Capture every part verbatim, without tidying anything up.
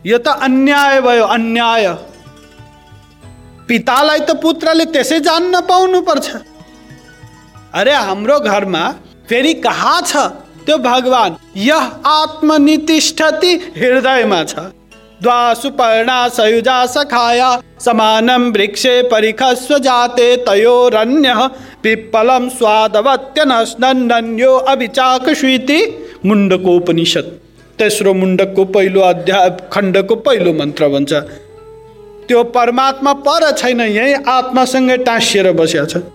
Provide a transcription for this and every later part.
यो त अन्याय भयो, अन्याय। पितालाई त पुत्रले त्यसै जान्न पाउनु पर्छ। अरे हाम्रो घरमा फेरि कहाँ छ त्यो भगवान? यह आत्मनितिष्ठति हृदयमा छ। द्वासु पर्णा सयुजा सखाया समानं वृक्षे परिखस्व जाते तयोरन्यः पिप्पलं स्वादवत्यनस्नन्यो अभिचाकश्विति। मुण्डकोपनिषद तेस्रो मुण्डकको पहिलो अध्याय खण्डको पहिलो मन्त्र भन्छ। त्यो परमात्मा पर छैन, यही आत्मासँगै टाँसिएर बसेको छ।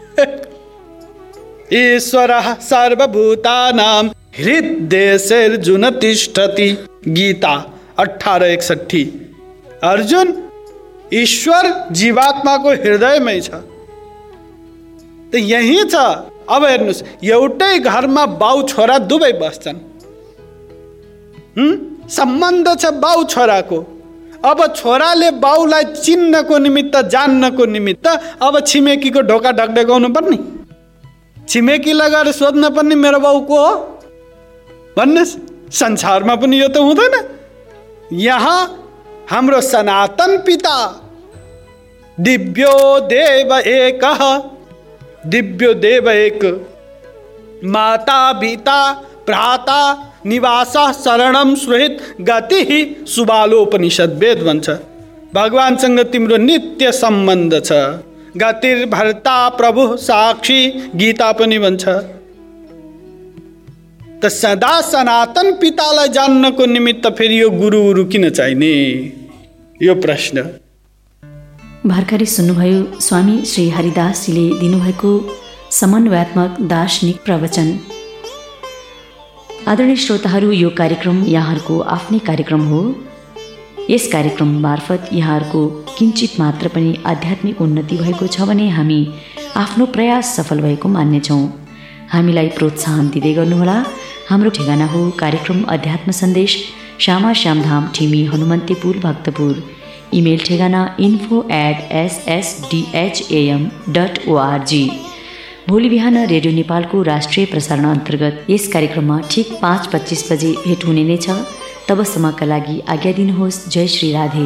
ईश्वरः सर्वभूतानां हृद्देशेर्जुन तिष्ठति। गीता अठारह एकसठी। अर्जुन, ईश्वर जीवात्माको हृदयमै छ। त यही छ। अब हेर्नुहोस्, एउटै घरमा बाउ छोरा दुवै बस्छन्, सम्बन्ध छ बाउ छोराको। अब छोराले बाउलाई चिन्नको निमित्त, जान्नको निमित्त अब छिमेकीको ढोका ढकढकाउनु पर्ने, छिमेकीलाई गएर सोध्न पर्ने मेरो बाउ को हो भन्नुहोस्। संसारमा पनि यो त हुँदैन। यहाँ हाम्रो सनातन पिता दिव्यो देव एक, दिव्यो देव एक, माता पिता भ्राता निवास शरणम सुहृत गति सुबालोपनिषद वेद भन्छ। भगवानसँग तिम्रो नित्य सम्बन्ध छ। गतिर्भर्ता प्रभु साक्षी गीता पनि भन्छ। त सदा सनातन पितालाई जान्नको निमित्त फेरि यो गुरुहरू किन चाहिने? यो प्रश्न। भर्खरै सुन्नुभयो स्वामी श्री हरिदासजीले दिनुभएको समन्वयात्मक दार्शनिक प्रवचन। आदरणीय श्रोताहरू, यो कार्यक्रम यहाँहरूको आफ्नै कार्यक्रम हो। यस कार्यक्रम मार्फत यहाँहरूको किञ्चित मात्र पनि आध्यात्मिक उन्नति भएको छ भने हामी आफ्नो प्रयास सफल भएको मान्नेछौँ। हामीलाई प्रोत्साहन दिँदै गर्नुहोला। हाम्रो ठेगाना हो कार्यक्रम अध्यात्म सन्देश, श्यामा श्यामधाम ठिमी हनुमन्तेपुर भक्तपुर। इमेल ठेगाना इन्फो एट एसएसडिएचएएम डट ओआरजी। भोलि बिहान रेडियो नेपालको राष्ट्रिय प्रसारण अन्तर्गत यस कार्यक्रममा ठिक पाँच पच्चिस बजे भेट हुने नै छ। तबसम्मका लागि आज्ञा दिनुहोस्। जय श्री राधे।